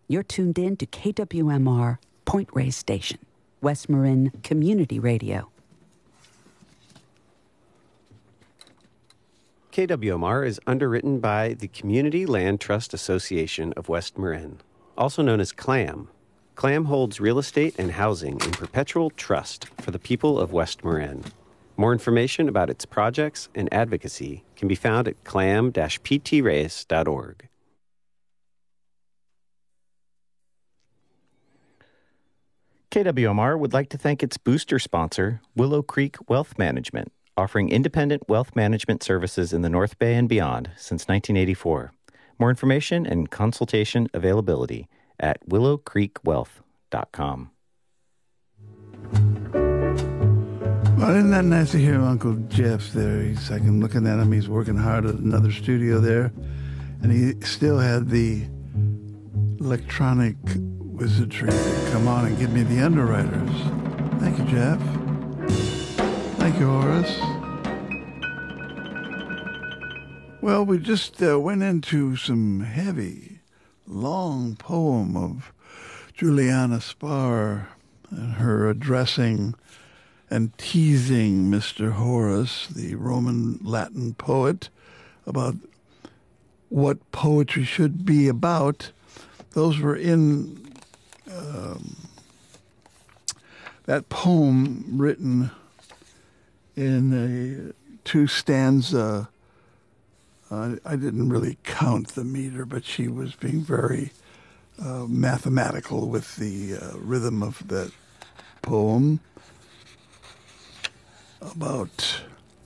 You're tuned in to KWMR Point Reyes Station, West Marin Community Radio. KWMR is underwritten by the Community Land Trust Association of West Marin, also known as CLAM. CLAM holds real estate and housing in perpetual trust for the people of West Marin. More information about its projects and advocacy can be found at clam-ptrace.org. KWMR would like to thank its booster sponsor, Willow Creek Wealth Management, offering independent wealth management services in the North Bay and beyond since 1984. More information and consultation availability at willowcreekwealth.com. Well, isn't that nice to hear Uncle Jeff there? I can looking at him, he's working hard at another studio there, and he still had the electronic wizardry to come on and give me the underwriters. Thank you, Jeff. Thank you, Horace. Well, we just went into some heavy, long poem of Juliana Spar and her addressing and teasing Mr. Horace, the Roman Latin poet, about what poetry should be about. Those were in that poem written in a two-stanza. I didn't really count the meter, but she was being very mathematical with the rhythm of that poem about,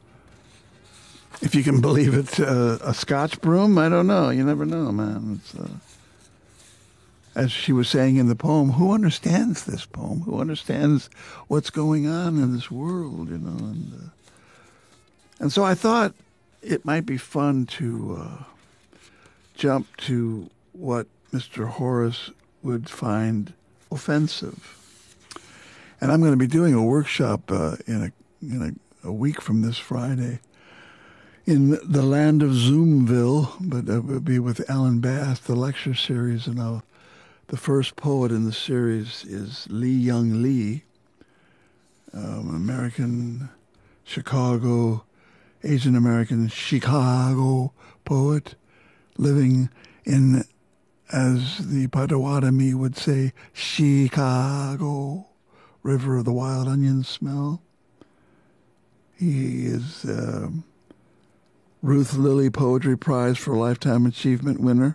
if you can believe it, a Scotch broom. I don't know. You never know, man. It's, as she was saying in the poem, who understands this poem? Who understands what's going on in this world, you know? And so I thought it might be fun to jump to what Mr. Horace would find offensive. And I'm going to be doing a workshop in a week from this Friday in the land of Zoomville, but it will be with Alan Bass, the lecture series, and the first poet in the series is Lee Young Lee, American Chicago, Asian American Chicago poet, living in, as the Potawatomi would say, Chicago, river of the wild onion smell. He is Ruth Lilly Poetry Prize for Lifetime Achievement winner.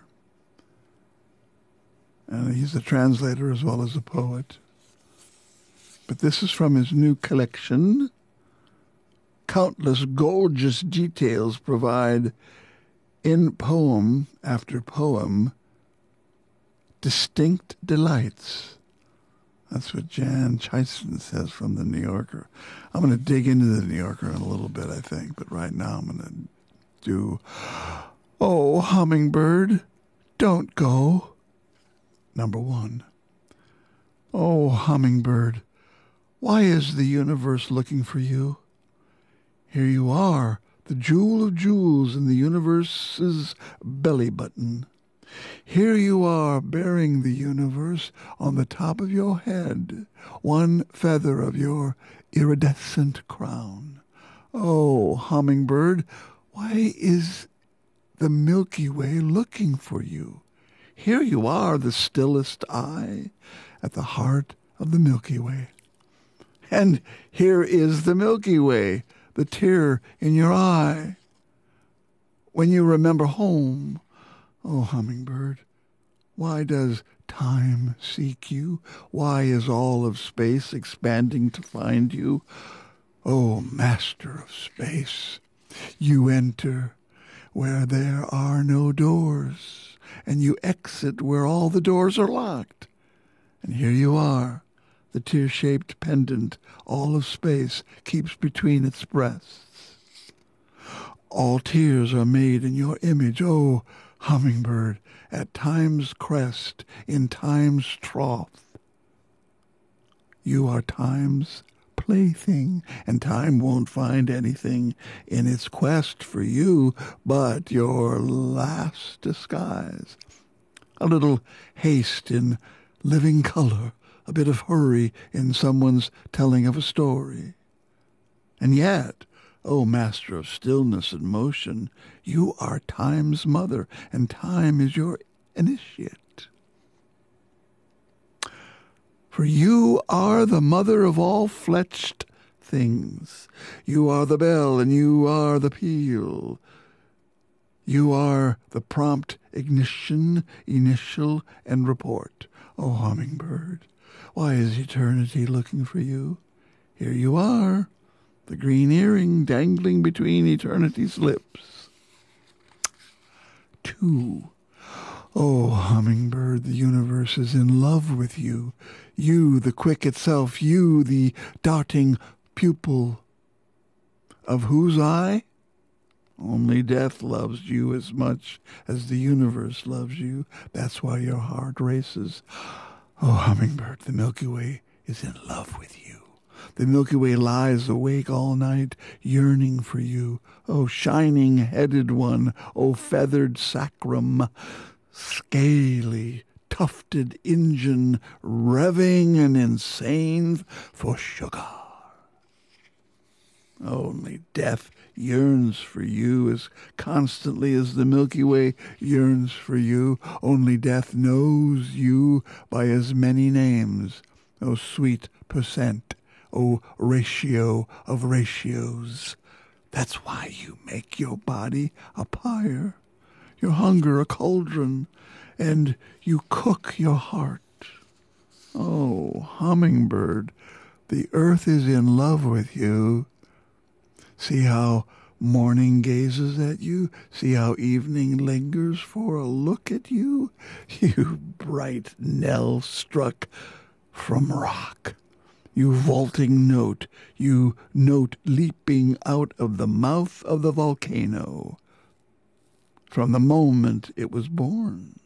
And he's a translator as well as a poet. But this is from his new collection. Countless gorgeous details provide, in poem after poem, distinct delights. That's what Jan Chison says from the New Yorker. I'm going to dig into the New Yorker in a little bit, I think. But right now I'm going to do, Oh, Hummingbird, Don't Go. Number 1. Oh, Hummingbird, why is the universe looking for you? Here you are, the jewel of jewels in the universe's belly button. Here you are, bearing the universe on the top of your head, one feather of your iridescent crown. Oh, Hummingbird, why is the Milky Way looking for you? Here you are, the stillest eye at the heart of the Milky Way. And here is the Milky Way, the tear in your eye. When you remember home, oh, Hummingbird, why does time seek you? Why is all of space expanding to find you? Oh, master of space, you enter where there are no doors, and you exit where all the doors are locked. And here you are, the tear-shaped pendant all of space keeps between its breasts. All tears are made in your image, oh, Hummingbird, at time's crest, in time's trough. You are time's plaything, and time won't find anything in its quest for you but your last disguise. a little haste in living color, a bit of hurry in someone's telling of a story. And yet, O master of stillness and motion, you are time's mother, and time is your initiate. For you are the mother of all fletched things. You are the bell, and you are the peal. You are the prompt ignition, initial, and report. O hummingbird, why is eternity looking for you? Here you are, the green earring dangling between eternity's lips. 2. O hummingbird, the universe is in love with you. You, the quick itself, you, the darting pupil. Of whose eye? Only death loves you as much as the universe loves you. That's why your heart races. Oh, hummingbird, the Milky Way is in love with you. The Milky Way lies awake all night, yearning for you. Oh, shining-headed one, oh, feathered sacrum, scaly, tufted engine, revving and insane for sugar. Only death yearns for you as constantly as the Milky Way yearns for you. Only death knows you by as many names. O sweet percent, O ratio of ratios. That's why you make your body a pyre, your hunger a cauldron, and you cook your heart. Oh, hummingbird, the earth is in love with you. See how morning gazes at you? See how evening lingers for a look at you? You bright knell struck from rock. You vaulting note, you note leaping out of the mouth of the volcano. From the moment it was born,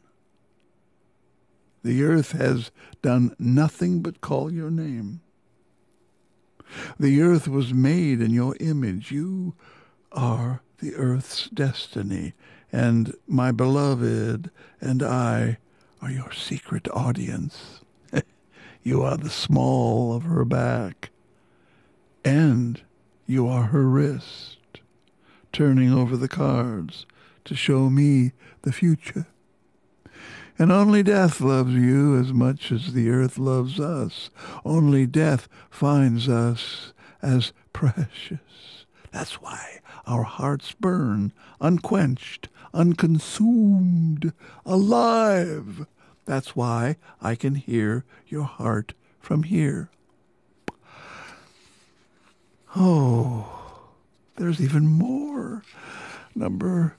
the earth has done nothing but call your name. The earth was made in your image. You are the earth's destiny, and my beloved and I are your secret audience. You are the small of her back, and you are her wrist, turning over the cards to show me the future. And only death loves you as much as the earth loves us. Only death finds us as precious. That's why our hearts burn, unquenched, unconsumed, alive. That's why I can hear your heart from here. Oh, there's even more. Number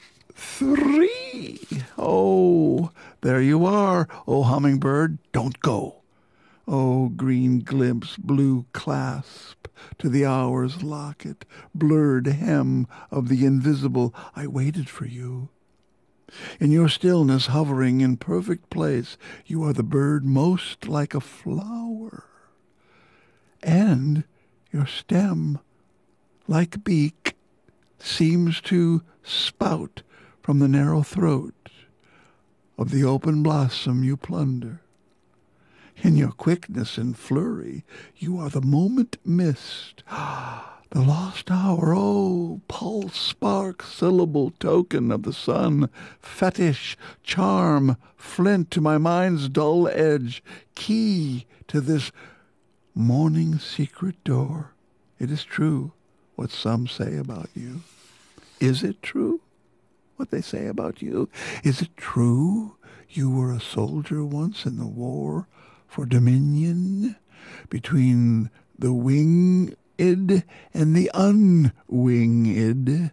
3. Oh, there you are. Oh, hummingbird, don't go. Oh, green glimpse, blue clasp to the hour's locket, blurred hem of the invisible. I waited for you. In your stillness, hovering in perfect place, you are the bird most like a flower. And your stem, like beak, seems to spout from the narrow throat of the open blossom you plunder. In your quickness and flurry, you are the moment missed, the lost hour. Oh, pulse, spark, syllable, token of the sun, fetish, charm, flint to my mind's dull edge, key to this morning secret door. It is true what some say about you. Is it true what they say about you? Is it true you were a soldier once in the war for dominion between the winged and the unwinged?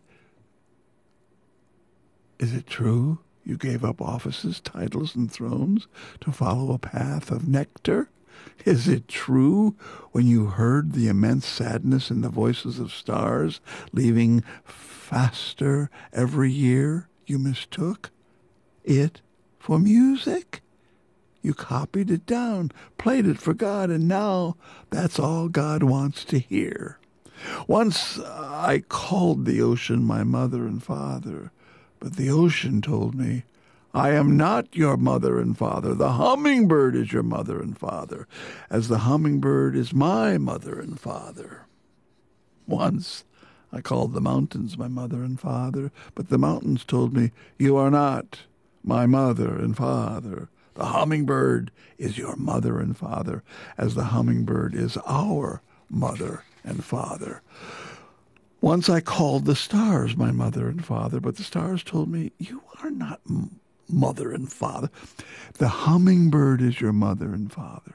Is it true you gave up offices, titles, and thrones to follow a path of nectar? Is it true when you heard the immense sadness in the voices of stars, leaving faster every year, you mistook it for music? You copied it down, played it for God, and now that's all God wants to hear. Once I called the ocean my mother and father, but the ocean told me I am not your mother and father. The hummingbird is your mother and father, as the hummingbird is my mother and father. Once I called the mountains my mother and father, but the mountains told me, you are not my mother and father. The hummingbird is your mother and father, as the hummingbird is our mother and father. Once I called the stars my mother and father, but the stars told me, you are not mother and father. The hummingbird is your mother and father,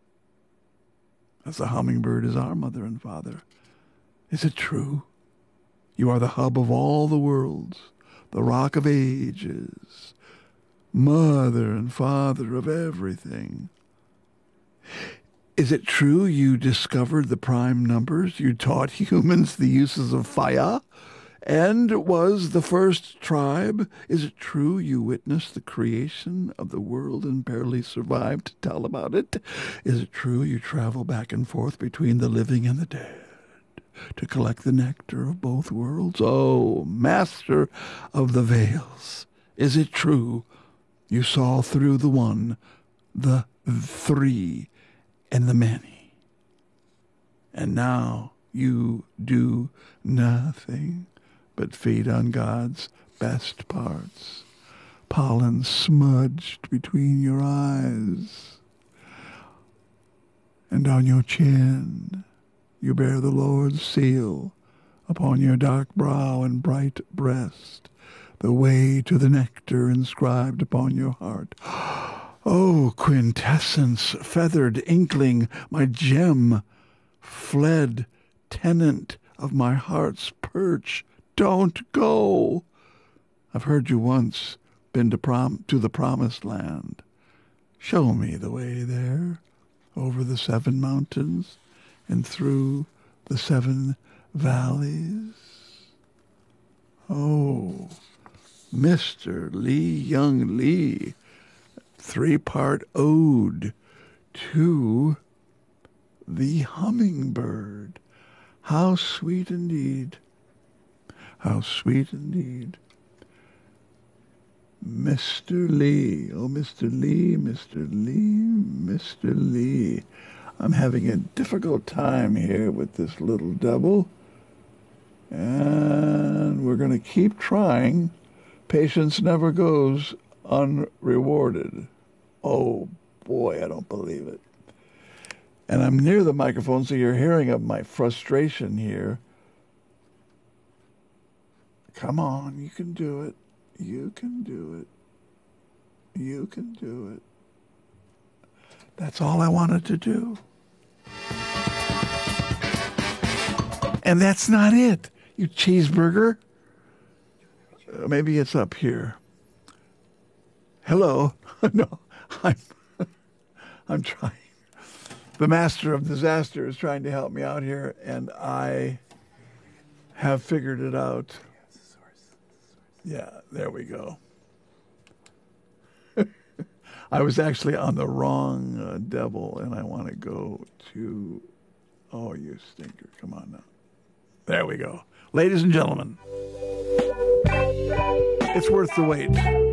as the hummingbird is our mother and father. Is it true? You are the hub of all the worlds, the rock of ages, mother and father of everything. Is it true you discovered the prime numbers? You taught humans the uses of fire and was the first tribe? Is it true you witnessed the creation of the world and barely survived to tell about it? Is it true you travel back and forth between the living and the dead to collect the nectar of both worlds? Oh, master of the veils, is it true you saw through the one, the three, and the many? And now you do nothing but feed on God's best parts, pollen smudged between your eyes, and on your chin you bear the Lord's seal, upon your dark brow and bright breast the way to the nectar inscribed upon your heart. Oh, quintessence, feathered inkling, my gem, fled tenant of my heart's perch, don't go. I've heard you once been to the promised land. Show me the way there, over the 7 mountains and through the 7 valleys. Oh, Mr. Lee, young Lee, 3-part ode to the hummingbird. How sweet indeed. How sweet indeed. Mr. Lee, oh, Mr. Lee, Mr. Lee, Mr. Lee. I'm having a difficult time here with this little double, and we're going to keep trying. Patience never goes unrewarded. Oh, boy, I don't believe it. And I'm near the microphone, so you're hearing of my frustration here. Come on, you can do it. You can do it. You can do it. That's all I wanted to do. And that's not it, you cheeseburger. Maybe it's up here. Hello. No, I'm trying. The master of disaster is trying to help me out here, and I have figured it out. Yeah, there we go. I was actually on the wrong devil, and I want to go to... Oh, you stinker. Come on now. There we go. Ladies and gentlemen, it's worth the wait.